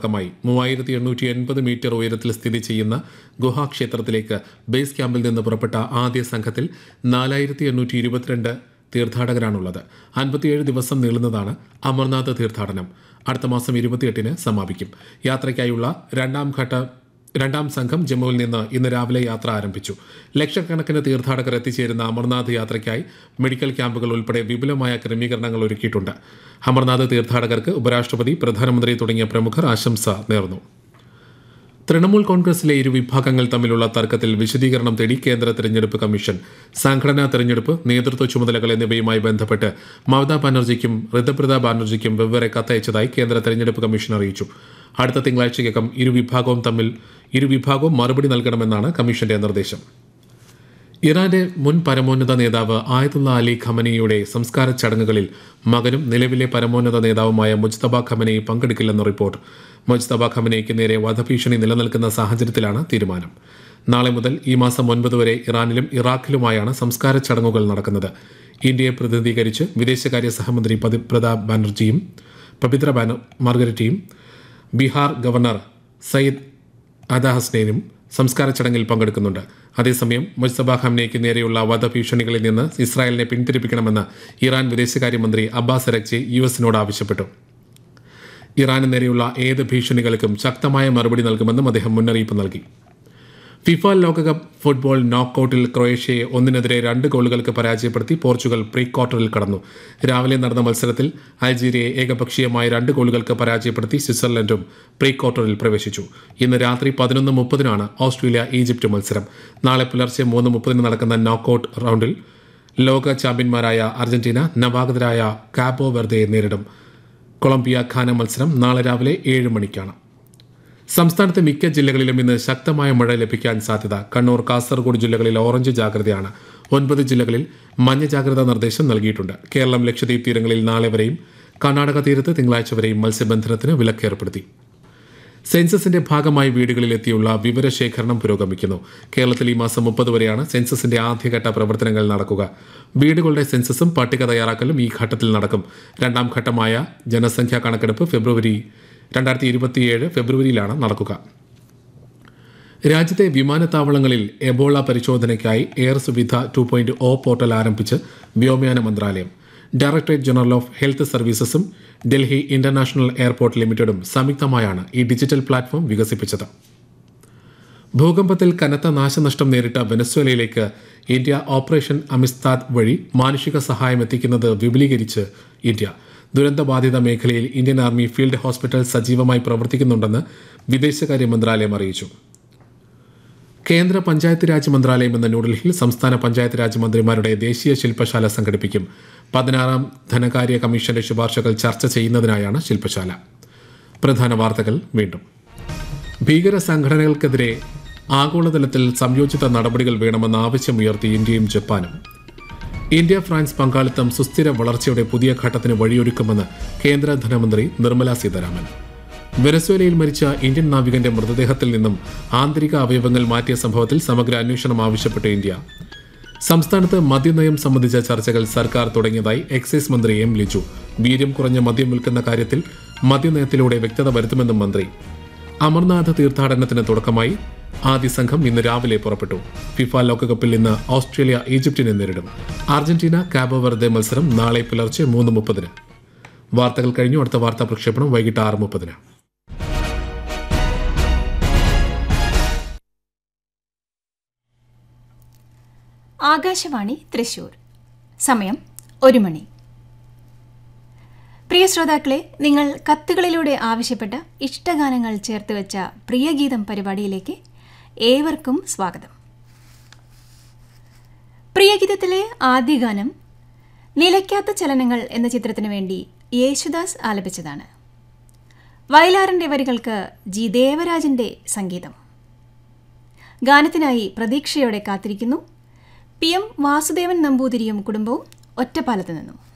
തുടക്കമായി. 3880 മീറ്റർ ഉയരത്തിൽ സ്ഥിതി ചെയ്യുന്ന ഗുഹാക്ഷേത്രത്തിലേക്ക് ബേസ് ക്യാമ്പിൽ നിന്ന് പുറപ്പെട്ട ആദ്യ സംഘത്തിൽ 4822 തീർത്ഥാടകരാണുള്ളത്. 57 ദിവസം നീളുന്നതാണ് അമർനാഥ് തീർത്ഥാടനം. അടുത്ത മാസം 28-ന് സമാപിക്കും. യാത്രയ്ക്കായുള്ള രണ്ടാം സംഘം ജമ്മുവിൽ നിന്ന് ഇന്ന് രാവിലെ യാത്ര ആരംഭിച്ചു. ലക്ഷക്കണക്കിന് തീർത്ഥാടകർ എത്തിച്ചേരുന്ന അമർനാഥ് യാത്രയ്ക്കായി മെഡിക്കൽ ക്യാമ്പുകൾ ഉൾപ്പെടെ വിപുലമായ ക്രമീകരണങ്ങൾ ഒരുക്കിയിട്ടുണ്ട്. അമർനാഥ് തീർത്ഥാടകർക്ക് ഉപരാഷ്ട്രപതി, പ്രധാനമന്ത്രി തുടങ്ങിയ പ്രമുഖർ ആശംസ നേർന്നു. തൃണമൂൽ കോൺഗ്രസിലെ ഇരുവിഭാഗങ്ങൾ തമ്മിലുള്ള തർക്കത്തിൽ വിശദീകരണം തേടി കേന്ദ്ര തെരഞ്ഞെടുപ്പ് കമ്മീഷൻ. സംഘടനാ തെരഞ്ഞെടുപ്പ്, നേതൃത്വ ചുമതലകൾ എന്നിവയുമായി ബന്ധപ്പെട്ട് മമതാ ബാനർജിക്കും ഋതുപ്രത ബാനർജിക്കും വെവ്വേറെ കത്തയച്ചതായി കേന്ദ്ര തെരഞ്ഞെടുപ്പ് കമ്മീഷൻ അറിയിച്ചു. അടുത്ത തിങ്കളാഴ്ചയ്ക്കകം ഇരുവിഭാഗവും മറുപടി നൽകണമെന്നാണ് കമ്മീഷന്റെ നിർദ്ദേശം. ഇറാന്റെ മുൻ പരമോന്നത നേതാവ് ആയതുള്ള അലി ഖമനിയുടെ സംസ്കാര ചടങ്ങുകളിൽ മകനും നിലവിലെ പരമോന്നത നേതാവുമായ മുജ്തബ ഖമനി പങ്കെടുക്കില്ലെന്ന് റിപ്പോർട്ട്. മുജ്തബ ഖമനിക്ക് നേരെ വധഭീഷണി നിലനിൽക്കുന്ന സാഹചര്യത്തിലാണ് തീരുമാനം. നാളെ മുതൽ ഈ മാസം 9 വരെ ഇറാനിലും ഇറാഖിലുമായാണ് സംസ്കാര ചടങ്ങുകൾ നടക്കുന്നത്. ഇന്ത്യയെ പ്രതിനിധീകരിച്ച് വിദേശകാര്യ സഹമന്ത്രി പവിത്ര മാർഗരറ്റിയും ബീഹാർ ഗവർണർ സയ്യിദ് അദ ഹസ്നൈനും സംസ്കാര ചടങ്ങിൽ പങ്കെടുക്കുന്നുണ്ട്. അതേസമയം മുജ്തബ ഖമനിക്ക് നേരെയുള്ള വധഭീഷണികളിൽ നിന്ന് ഇസ്രായേലിനെ പിന്തിരിപ്പിക്കണമെന്ന് ഇറാൻ വിദേശകാര്യമന്ത്രി അബ്ബാസ് അരഗ്ചി യുഎസിനോട് ആവശ്യപ്പെട്ടു. ഇറാന് നേരെയുള്ള ഏത് ഭീഷണികൾക്കും ശക്തമായ മറുപടി നൽകുമെന്നും അദ്ദേഹം മുന്നറിയിപ്പ് നൽകി. ഫിഫ ലോകകപ്പ് ഫുട്ബോൾ നോക്കൌട്ടിൽ ക്രൊയേഷ്യയെ 1-2 ഗോളുകൾക്ക് പരാജയപ്പെടുത്തി പോർച്ചുഗൽ പ്രീ ക്വാർട്ടറിൽ കടന്നു. രാവിലെ നടന്ന മത്സരത്തിൽ അൾജീരിയയെ ഏകപക്ഷീയമായ 2 ഗോളുകൾക്ക് പരാജയപ്പെടുത്തി സ്വിറ്റ്സർലൻഡും പ്രീ ക്വാർട്ടറിൽ പ്രവേശിച്ചു. ഇന്ന് രാത്രി 11:30 ഓസ്ട്രേലിയ ഈജിപ്ത് മത്സരം. നാളെ പുലർച്ചെ 3:30 നടക്കുന്ന നോക്കൌട്ട് റൗണ്ടിൽ ലോക ചാമ്പ്യന്മാരായ അർജന്റീന നവാഗതരായ കാബോ വെർദയെ നേരിടും. കൊളംബിയ ഖാന മത്സരം നാളെ രാവിലെ 7 മണിക്കാണ്. സംസ്ഥാനത്തെ മിക്ക ജില്ലകളിലും ഇന്ന് ശക്തമായ മഴ ലഭിക്കാൻ സാധ്യത. കണ്ണൂർ, കാസർഗോഡ് ജില്ലകളിൽ ഓറഞ്ച് ജാഗ്രതയാണ്. 9 ജില്ലകളിൽ മഞ്ഞ ജാഗ്രതാ നിർദ്ദേശം നൽകിയിട്ടുണ്ട്. കേരളം, ലക്ഷദ്വീപ് തീരങ്ങളിൽ നാളെ വരെയും കർണാടക തീരത്ത് തിങ്കളാഴ്ച വരെയും മത്സ്യബന്ധനത്തിന് വിലക്കേർപ്പെടുത്തി. സെൻസസിന്റെ ഭാഗമായി വീടുകളിലെത്തിയുള്ള വിവരശേഖരണം പുരോഗമിക്കുന്നു. കേരളത്തിൽ ഈ മാസം 30 വരെയാണ് സെൻസസിന്റെ ആദ്യഘട്ട പ്രവർത്തനങ്ങൾ നടക്കുക. വീടുകളുടെ സെൻസസും പട്ടിക തയ്യാറാക്കലും ഈ ഘട്ടത്തിൽ നടക്കും. രണ്ടാം ഘട്ടമായ ജനസംഖ്യാ കണക്കെടുപ്പ് 2027 ഫെബ്രുവരിയിലാണ് നടക്കുക. രാജ്യത്തെ വിമാനത്താവളങ്ങളിൽ എബോള പരിശോധനയ്ക്കായി എയർ സുവിധ 2.0 പോർട്ടൽ ആരംഭിച്ച് വ്യോമയാന മന്ത്രാലയം. Directorate general of health സർവീസസും Delhi international airport ലിമിറ്റഡും സംയുക്തമായാണ് ഈ ഡിജിറ്റൽ പ്ലാറ്റ്ഫോം വികസിപ്പിച്ചത്. ഭൂകമ്പത്തിൽ കനത്ത നാശനഷ്ടം നേരിട്ട വെനസ്വേലയിലേക്ക് ഇന്ത്യ ഓപ്പറേഷൻ അമിസ്താദ് വഴി മാനുഷിക സഹായം എത്തിക്കുന്നത് വിപുലീകരിച്ച് ഇന്ത്യ. ദുരന്തബാധിത മേഖലയിൽ ഇന്ത്യൻ ആർമി ഫീൽഡ് ഹോസ്പിറ്റൽ സജീവമായി പ്രവർത്തിക്കുന്നുണ്ടെന്ന് വിദേശകാര്യ മന്ത്രാലയം അറിയിച്ചു. കേന്ദ്ര പഞ്ചായത്ത് രാജ് മന്ത്രാലയം എന്ന ന്യൂഡൽഹിയിൽ സംസ്ഥാന പഞ്ചായത്ത് രാജ് മന്ത്രിമാരുടെ ദേശീയ ശില്പശാല സംഘടിപ്പിക്കും. 16ാം ധനകാര്യ കമ്മീഷന്റെ ശുപാർശകൾ ചർച്ച ചെയ്യുന്നതിനായാണ് ശില്പശാല. പ്രധാന വാർത്തകൾ വീണ്ടും. ഭീകര സംഘടനകൾക്കെതിരെ ആഗോളതലത്തിൽ സംയോജിത നടപടികൾ വേണമെന്ന ആവശ്യമുയർത്തി ഇന്ത്യയും ജപ്പാനും. ഇന്ത്യ ഫ്രാൻസ് പങ്കാളിത്തം സുസ്ഥിര വളർച്ചയുടെ പുതിയ ഘട്ടത്തിന് വഴിയൊരുക്കുമെന്ന് കേന്ദ്ര ധനമന്ത്രി നിർമ്മല സീതാരാമൻ. വെനസ്വേലയിൽ മരിച്ച ഇന്ത്യൻ നാവികന്റെ മൃതദേഹത്തിൽ നിന്നും ആന്തരിക അവയവങ്ങൾ മാറ്റിയ സംഭവത്തിൽ സമഗ്ര അന്വേഷണം ആവശ്യപ്പെട്ട് ഇന്ത്യ. സംസ്ഥാനത്ത് മദ്യനയം സംബന്ധിച്ച ചർച്ചകൾ സർക്കാർ തുടങ്ങിയതായി എക്സൈസ് മന്ത്രി എം ലിജു. വീര്യം കുറഞ്ഞ മദ്യം വിൽക്കുന്ന കാര്യത്തിൽ മദ്യനയത്തിലൂടെ വ്യക്തത വരുത്തുമെന്നും മന്ത്രി. അമർനാഥ് തീർത്ഥാടനത്തിന് തുടക്കമായി. ആദ്യ സംഘം ഇന്ന് രാവിലെ പുറപ്പെട്ടു. ഫിഫ ലോകകപ്പിൽ ഇന്ന് ഓസ്ട്രേലിയ ഈജിപ്തിനെ നേരിടും. അർജന്റീന കാബോ വെർദെ മത്സരം നാളെ പുലർച്ചെ 3:30. വാർത്തകൾ കഴിഞ്ഞു. അടുത്ത വാർത്താ പ്രക്ഷേപണം വൈകിട്ട് 6:30. ആകാശവാണി തൃശൂർ. സമയം 1 മണി. പ്രിയ ശ്രോതാക്കളെ, നിങ്ങൾ കത്തുകളിലൂടെ ആവശ്യപ്പെട്ട ഇഷ്ടഗാനങ്ങൾ ചേർത്തുവെച്ച പ്രിയഗീതം പരിപാടിയിലേക്ക് ഏവർക്കും സ്വാഗതം. പ്രിയഗീതത്തിലെ ആദ്യ ഗാനം നിലയ്ക്കാത്ത ചലനങ്ങൾ എന്ന ചിത്രത്തിനു വേണ്ടി യേശുദാസ് ആലപിച്ചതാണ്. വയലാറിന്റെ വരികൾക്ക് ജി ദേവരാജന്റെ സംഗീതം. ഗാനത്തിനായി പ്രതീക്ഷയോടെ കാത്തിരിക്കുന്നു PM വാസുദേവൻ നമ്പൂതിരിയും കുടുംബവും ഒറ്റപ്പാലത്ത് നിന്നും.